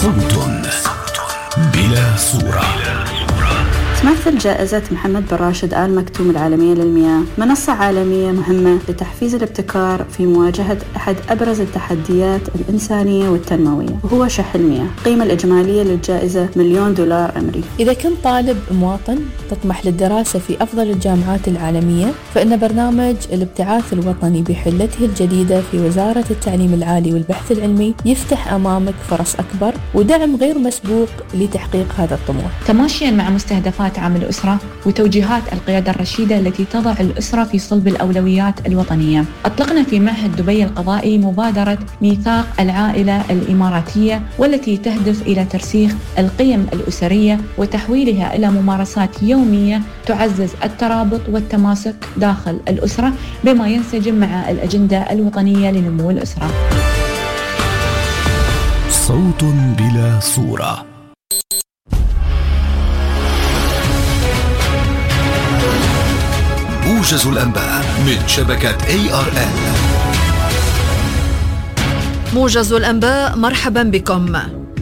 صوت بلا صورة. تمثل جائزة محمد بن راشد آل مكتوم العالمية للمياه منصة عالمية مهمة لتحفيز الابتكار في مواجهة أحد أبرز التحديات الإنسانية والتنموية، وهو شح المياه. القيمة الإجمالية للجائزة $1,000,000 أمريكي. إذا كنت طالب مواطن تطمح للدراسة في أفضل الجامعات العالمية، فإن برنامج الابتعاث الوطني بحلته الجديدة في وزارة التعليم العالي والبحث العلمي يفتح أمامك فرص أكبر ودعم غير مسبوق لتحقيق هذا الطموح، تماشيا مع مستهدفات عام الأسرة وتوجيهات القيادة الرشيدة التي تضع الأسرة في صلب الأولويات الوطنية. أطلقنا في معهد دبي القضائي مبادرة ميثاق العائلة الإماراتية، والتي تهدف إلى ترسيخ القيم الأسرية وتحويلها إلى ممارسات يومية تعزز الترابط والتماسك داخل الأسرة، بما ينسجم مع الأجندة الوطنية لنمو الأسرة. صوت بلا صورة. موجز الأنباء من شبكة ARN. موجز الأنباء، مرحبا بكم.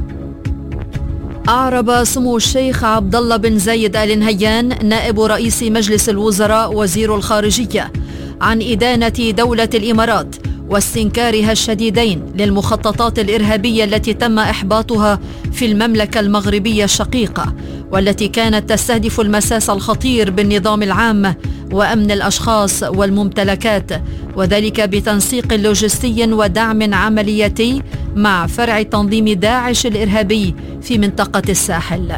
أعرب سمو الشيخ عبد الله بن زايد آل نهيان نائب رئيس مجلس الوزراء وزير الخارجية عن إدانة دولة الإمارات واستنكارها الشديدين للمخططات الإرهابية التي تم إحباطها في المملكة المغربية الشقيقة، والتي كانت تستهدف المساس الخطير بالنظام العام وأمن الأشخاص والممتلكات، وذلك بتنسيق لوجستي ودعم عملياتي مع فرع تنظيم داعش الإرهابي في منطقة الساحل.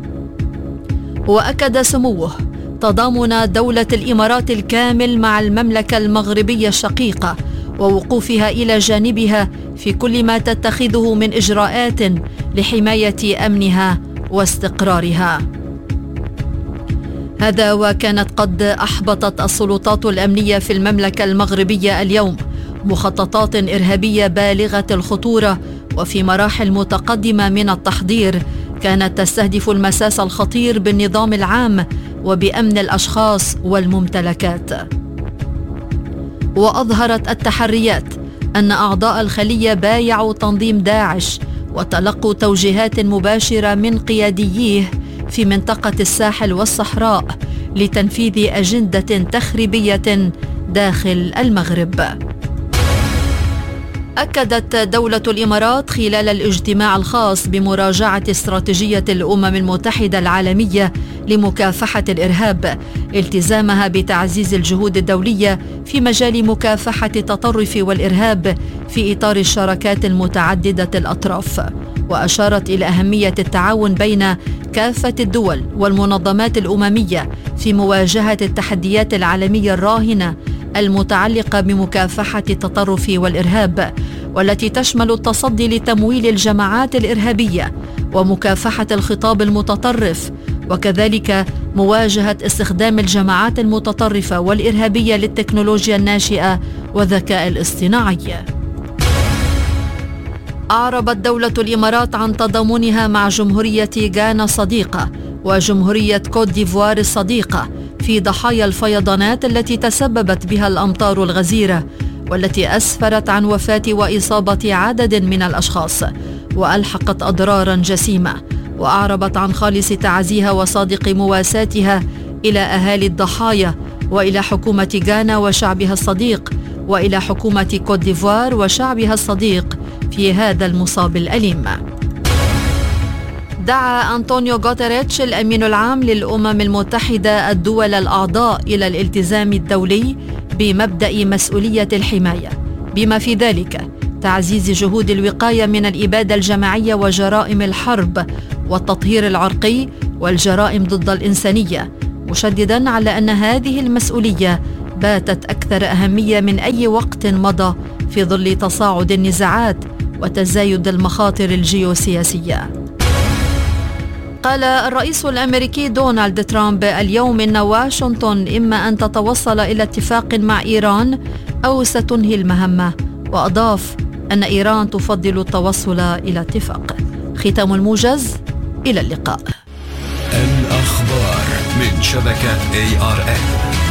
وأكد سموه تضامن دولة الإمارات الكامل مع المملكة المغربية الشقيقة ووقوفها إلى جانبها في كل ما تتخذه من إجراءات لحماية أمنها واستقرارها. هذا وكانت قد أحبطت السلطات الأمنية في المملكة المغربية اليوم مخططات إرهابية بالغة الخطورة وفي مراحل متقدمة من التحضير كانت تستهدف المساس الخطير بالنظام العام وبأمن الأشخاص والممتلكات. وأظهرت التحريات أن أعضاء الخلية بايعوا تنظيم داعش وتلقوا توجيهات مباشرة من قيادييه في منطقة الساحل والصحراء لتنفيذ أجندة تخريبية داخل المغرب. أكدت دولة الإمارات خلال الاجتماع الخاص بمراجعة استراتيجية الأمم المتحدة العالمية لمكافحة الإرهاب التزامها بتعزيز الجهود الدولية في مجال مكافحة التطرف والإرهاب في إطار الشراكات المتعددة الأطراف، وأشارت إلى أهمية التعاون بين كافة الدول والمنظمات الأممية في مواجهة التحديات العالمية الراهنة المتعلقة بمكافحة التطرف والإرهاب، والتي تشمل التصدي لتمويل الجماعات الإرهابية ومكافحة الخطاب المتطرف، وكذلك مواجهة استخدام الجماعات المتطرفة والإرهابية للتكنولوجيا الناشئة والذكاء الاصطناعي. أعربت دولة الإمارات عن تضامنها مع جمهورية غانا الصديقة وجمهورية كوت ديفوار الصديقة في ضحايا الفيضانات التي تسببت بها الأمطار الغزيرة، والتي أسفرت عن وفاة وإصابة عدد من الأشخاص وألحقت أضرارا جسيمة. وأعربت عن خالص تعزيها وصادق مواساتها إلى أهالي الضحايا وإلى حكومة غانا وشعبها الصديق وإلى حكومة كوت ديفوار وشعبها الصديق في هذا المصاب الأليم. دعا أنطونيو غوتيريتش الأمين العام للأمم المتحدة الدول الأعضاء إلى الالتزام الدولي بمبدأ مسؤولية الحماية، بما في ذلك تعزيز جهود الوقاية من الإبادة الجماعية وجرائم الحرب والتطهير العرقي والجرائم ضد الإنسانية، مشددا على أن هذه المسؤولية باتت أكثر أهمية من أي وقت مضى في ظل تصاعد النزاعات وتزايد المخاطر الجيوسياسية. قال الرئيس الأمريكي دونالد ترامب اليوم إن واشنطن إما أن تتوصل إلى اتفاق مع إيران أو ستنهي المهمة، وأضاف أن إيران تفضل التوصل إلى اتفاق. ختام الموجز، إلى اللقاء. الأخبار من شبكة ARN.